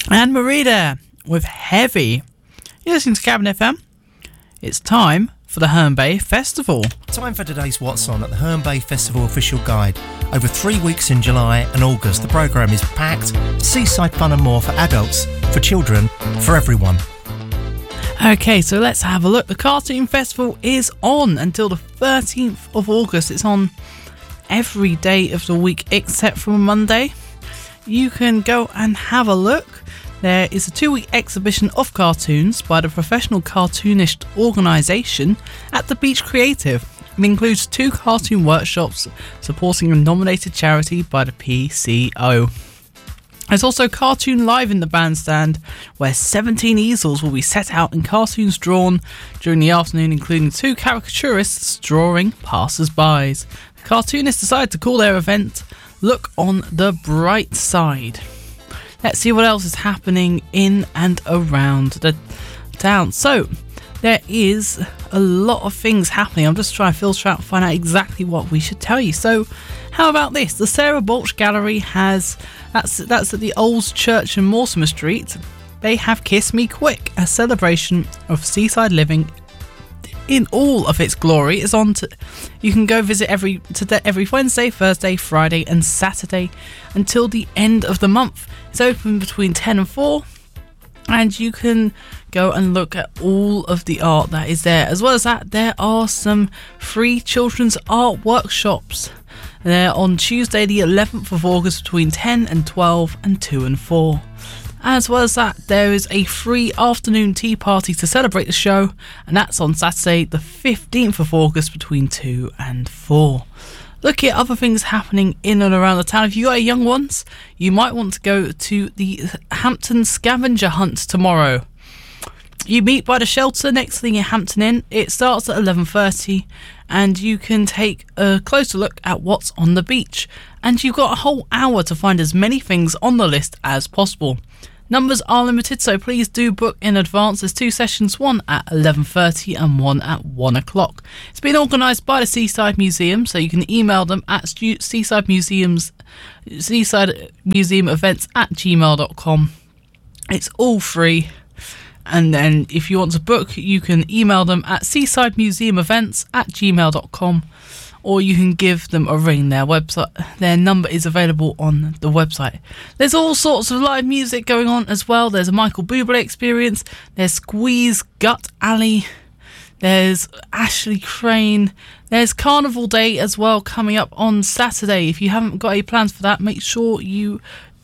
And Marie there with Heavy. You're listening to Cabin FM. It's time for the Herne Bay Festival. Time for today's What's On at the Herne Bay Festival official guide. Over 3 weeks in July and August, the programme is packed. Seaside fun and more for adults, for children, for everyone. Okay, so let's have a look. The Cartoon Festival is on until the 13th of August. It's on every day of the week except for Monday. You can go and have a look. There is a 2-week exhibition of cartoons by the Professional Cartoonist Organisation at the Beach Creative. It includes 2 cartoon workshops supporting a nominated charity by the PCO. There's also Cartoon Live in the bandstand, where 17 easels will be set out and cartoons drawn during the afternoon, including 2 caricaturists drawing passers-by. The cartoonists decided to call their event Look on the Bright Side. Let's see what else is happening in and around the town. So, there is a lot of things happening. I'm just trying to filter out and find out exactly what we should tell you. So, how about this? The Sarah Balch Gallery has... That's at the Old Church in Mortimer Street. They have Kiss Me Quick, a celebration of seaside living in all of its glory. Is on to, you can go visit every Wednesday, Thursday, Friday and Saturday until the end of the month. It's open between 10 and 4, and you can go and look at all of the art that is there. As well as that, there are some free children's art workshops. They're on Tuesday the 11th of August between 10 and 12 and 2 and 4. As well as that, there is a free afternoon tea party to celebrate the show, and that's on Saturday the 15th of August between 2 and 4. Look at other things happening in and around the town. If you got young ones, you might want to go to the Hampton Scavenger Hunt tomorrow. You meet by the shelter next to the Hampton Inn. It starts at 11:30, and you can take a closer look at what's on the beach. And you've got a whole hour to find as many things on the list as possible. Numbers are limited, so please do book in advance. There's 2 sessions, one at 11:30 and one at 1 o'clock. It's been organised by the Seaside Museum, so you can email them at seasidemuseumevents@gmail.com. It's all free. And then if you want to book, you can email them at seasidemuseumevents@gmail.com, or you can give them a ring. Their number is available on the website. There's all sorts of live music going on as well. There's a Michael Bublé experience. There's Squeeze Gut Alley. There's Ashley Crane. There's Carnival Day as well coming up on Saturday. If you haven't got any plans for that, make sure you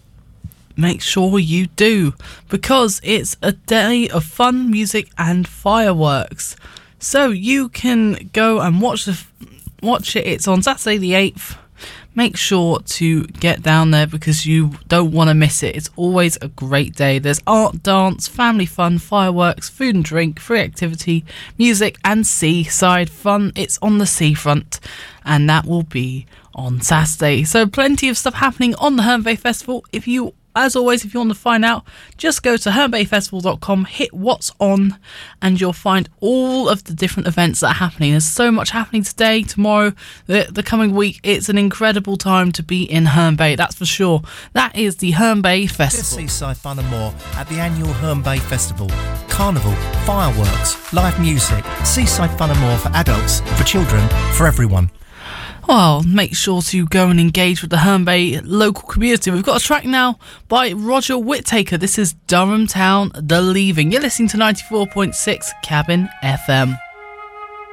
do, because it's a day of fun, music and fireworks. So you can go and watch it. It's on Saturday the 8th. Make sure to get down there because you don't want to miss it. It's always a great day. There's art, dance, family fun, fireworks, food and drink, free activity, music and seaside fun. It's on the seafront, and that will be on Saturday. So plenty of stuff happening on the Herne Bay Festival. As always, if you want to find out, just go to hernebayfestival.com, hit what's on, and you'll find all of the different events that are happening. There's so much happening today, tomorrow, the coming week. It's an incredible time to be in Herne Bay, that's for sure. That is the Herne Bay Festival. Seaside fun and more at the annual Herne Bay Festival. Carnival, fireworks, live music, seaside fun and more for adults, for children, for everyone. Well, make sure to go and engage with the Herne Bay local community. We've got a track now by Roger Whittaker. This is Durham Town, The Leaving. You're listening to 94.6 Cabin FM.